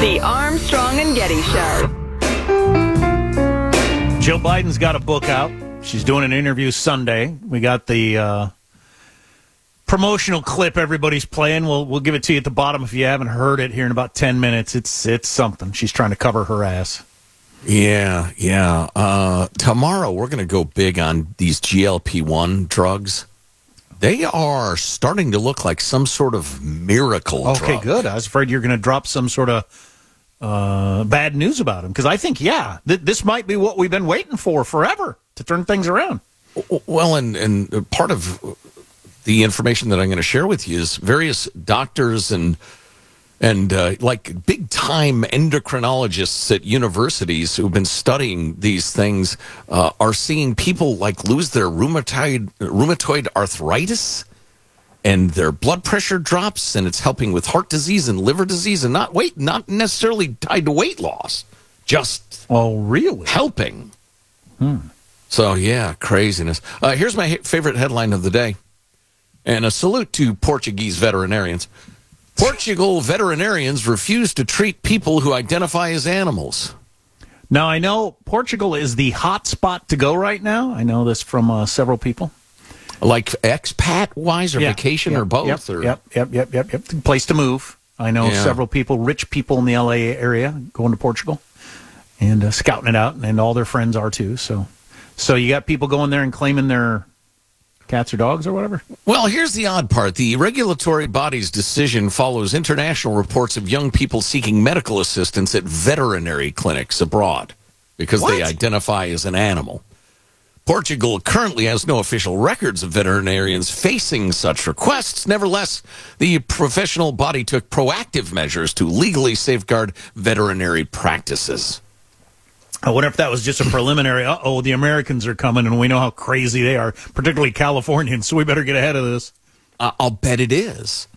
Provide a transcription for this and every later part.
The Armstrong and Getty Show. Jill Biden's got a book out. She's doing an interview Sunday. We got the promotional clip everybody's playing. We'll give it to you at the bottom if you haven't heard it here in about 10 minutes. It's something. She's trying to cover her ass. Yeah. Tomorrow we're going to go big on these GLP-1 drugs. They are starting to look like some sort of miracle drug. Okay, good. I was afraid you're going to drop some sort of bad news about them. Because I think, this might be what we've been waiting for forever to turn things around. Well, and part of the information that I'm going to share with you is various doctors and like big-time endocrinologists at universities who've been studying these things are seeing people like lose their rheumatoid arthritis and their blood pressure drops, and it's helping with heart disease and liver disease, and not necessarily tied to weight loss, just really helping. So, yeah, craziness. Here's my favorite headline of the day, and a salute to Portuguese veterinarians. Portugal veterinarians refuse to treat people who identify as animals. Now, I know Portugal is the hot spot to go right now. I know this from several people. Like expat-wise or vacation or both? Yep. Place to move. I know several people, rich people in the L.A. area going to Portugal and scouting it out, and all their friends are too. So you got people going there and claiming their cats or dogs or whatever? Well, here's the odd part. The regulatory body's decision follows international reports of young people seeking medical assistance at veterinary clinics abroad because they identify as an animal. Portugal currently has no official records of veterinarians facing such requests. Nevertheless, the professional body took proactive measures to legally safeguard veterinary practices. I wonder if that was just a preliminary, the Americans are coming, and we know how crazy they are, particularly Californians, so we better get ahead of this. I'll bet it is.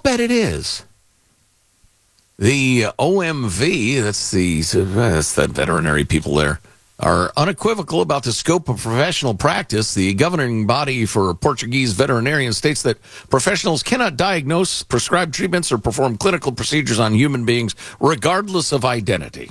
The OMV, that's the veterinary people there, are unequivocal about the scope of professional practice. The governing body for Portuguese veterinarians states that professionals cannot diagnose, prescribe treatments, or perform clinical procedures on human beings, regardless of identity.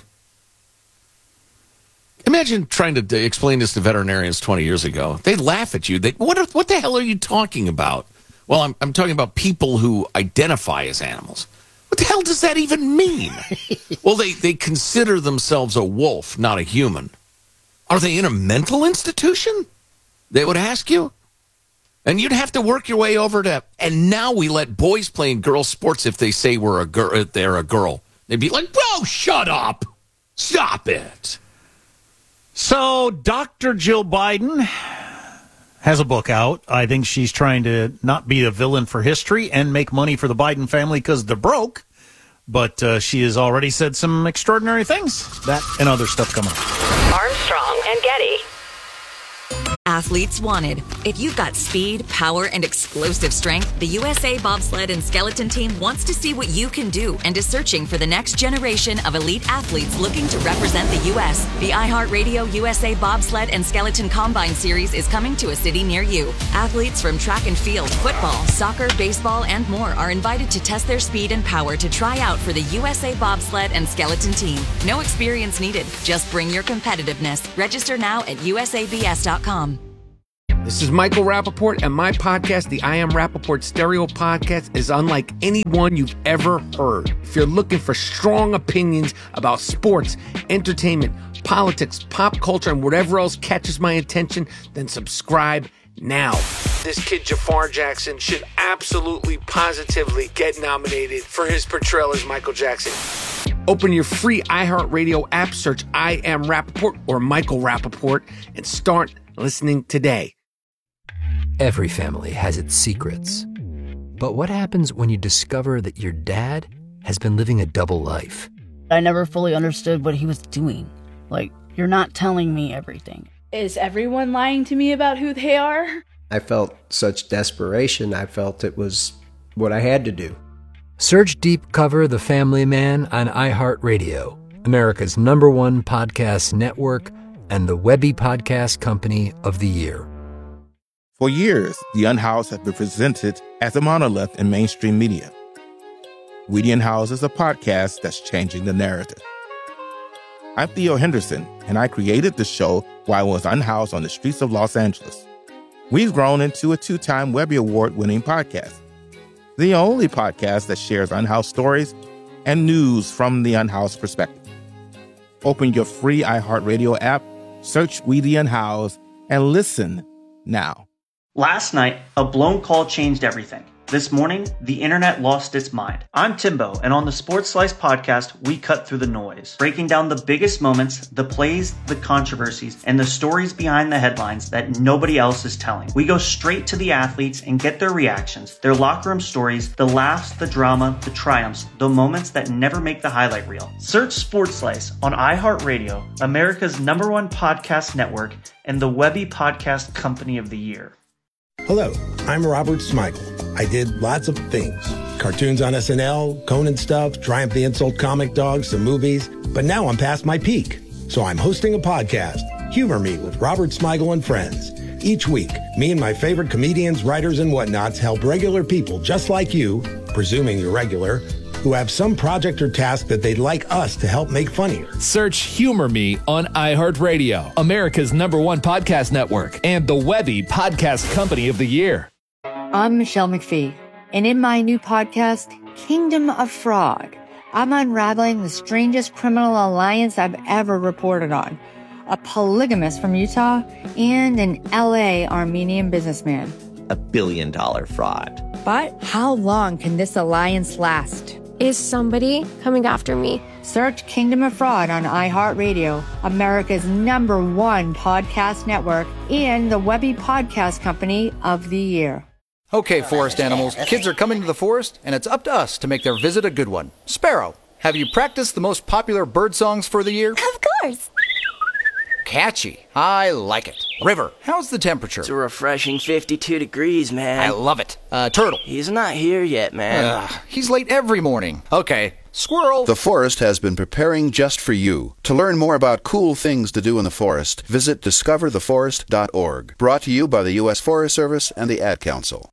Imagine trying to explain this to veterinarians 20 years ago. They'd laugh at you. What the hell are you talking about? Well, I'm talking about people who identify as animals. What the hell does that even mean? Well, they consider themselves a wolf, not a human. Are they in a mental institution? They would ask you. And you'd have to work your way over to, and now we let boys play in girl sports if they say they're a girl. They'd be like, bro, shut up. Stop it. So, Dr. Jill Biden has a book out. I think she's trying to not be a villain for history and make money for the Biden family because they're broke. But she has already said some extraordinary things. That and other stuff coming up. Armstrong and Getty. Athletes wanted. If you've got speed, power, and explosive strength, the USA Bobsled and Skeleton Team wants to see what you can do and is searching for the next generation of elite athletes looking to represent the U.S. The iHeartRadio USA Bobsled and Skeleton Combine Series is coming to a city near you. Athletes from track and field, football, soccer, baseball, and more are invited to test their speed and power to try out for the USA Bobsled and Skeleton Team. No experience needed. Just bring your competitiveness. Register now at usabs.com. This is Michael Rappaport, and my podcast, the I Am Rappaport Stereo Podcast, is unlike any one you've ever heard. If you're looking for strong opinions about sports, entertainment, politics, pop culture, and whatever else catches my attention, then subscribe now. This kid, Jafar Jackson, should absolutely, positively get nominated for his portrayal as Michael Jackson. Open your free iHeartRadio app, search I Am Rappaport or Michael Rappaport, and start listening today. Every family has its secrets. But what happens when you discover that your dad has been living a double life? I never fully understood what he was doing. Like, you're not telling me everything. Is everyone lying to me about who they are? I felt such desperation. I felt it was what I had to do. Search Deep Cover The Family Man on iHeartRadio, America's #1 podcast network and the Webby Podcast Company of the Year. For years, the Unhoused have been presented as a monolith in mainstream media. Weedy and House is a podcast that's changing the narrative. I'm Theo Henderson, and I created the show while I was unhoused on the streets of Los Angeles. We've grown into a 2-time Webby Award-winning podcast, the only podcast that shares unhoused stories and news from the unhoused perspective. Open your free iHeartRadio app, search Weedy and House, and listen now. Last night, a blown call changed everything. This morning, the internet lost its mind. I'm Timbo, and on the Sports Slice podcast, we cut through the noise, breaking down the biggest moments, the plays, the controversies, and the stories behind the headlines that nobody else is telling. We go straight to the athletes and get their reactions, their locker room stories, the laughs, the drama, the triumphs, the moments that never make the highlight reel. Search Sports Slice on iHeartRadio, America's #1 podcast network, and the Webby Podcast Company of the Year. Hello, I'm Robert Smigel. I did lots of things. Cartoons on SNL, Conan stuff, Triumph the Insult Comic Dog, some movies. But now I'm past my peak. So I'm hosting a podcast, Humor Me with Robert Smigel and Friends. Each week, me and my favorite comedians, writers, and whatnots help regular people just like you, presuming you're regular, who have some project or task that they'd like us to help make funnier. Search Humor Me on iHeartRadio, America's #1 podcast network, and the Webby Podcast Company of the Year. I'm Michelle McPhee, and in my new podcast, Kingdom of Fraud, I'm unraveling the strangest criminal alliance I've ever reported on. A polygamist from Utah and an LA Armenian businessman. $1 billion fraud. But how long can this alliance last? Is somebody coming after me? Search Kingdom of Fraud on iHeartRadio, America's #1 podcast network, and the Webby Podcast Company of the Year. Okay, forest animals, kids are coming to the forest, and it's up to us to make their visit a good one. Sparrow, have you practiced the most popular bird songs for the year? Of course. Catchy. I like it. River, how's the temperature? It's a refreshing 52 degrees, man. I love it. Turtle. He's not here yet, man. He's late every morning. Okay. Squirrel. The forest has been preparing just for you. To learn more about cool things to do in the forest, visit discovertheforest.org. Brought to you by the U.S. Forest Service and the Ad Council.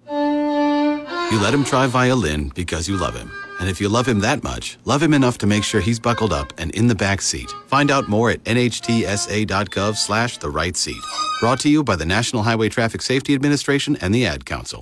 You let him try violin because you love him. And if you love him that much, love him enough to make sure he's buckled up and in the back seat. Find out more at nhtsa.gov/the right seat. Brought to you by the National Highway Traffic Safety Administration and the Ad Council.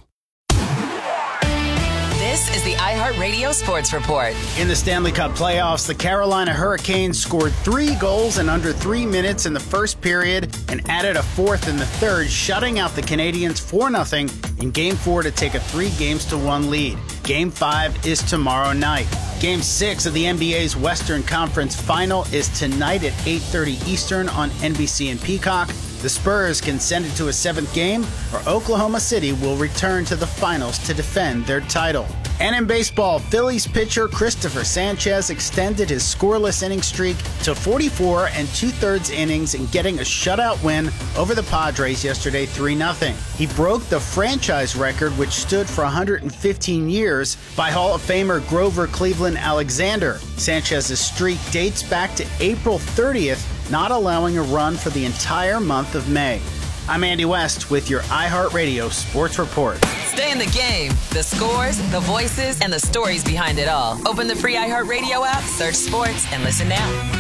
This is the iHeartRadio Sports Report. In the Stanley Cup playoffs, the Carolina Hurricanes scored 3 goals in under 3 minutes in the first period and added a fourth in the third, shutting out the Canadiens 4-0 in Game 4 to take a 3-1 lead. Game 5 is tomorrow night. Game 6 of the NBA's Western Conference Final is tonight at 8:30 Eastern on NBC and Peacock. The Spurs can send it to a 7th game, or Oklahoma City will return to the finals to defend their title. And in baseball, Phillies pitcher Christopher Sanchez extended his scoreless inning streak to 44 2/3 innings in getting a shutout win over the Padres yesterday 3-0. He broke the franchise record, which stood for 115 years, by Hall of Famer Grover Cleveland Alexander. Sanchez's streak dates back to April 30th, not allowing a run for the entire month of May. I'm Andy West with your iHeartRadio Sports Report. Stay in the game. The scores, the voices, and the stories behind it all. Open the free iHeartRadio app, search sports, and listen now.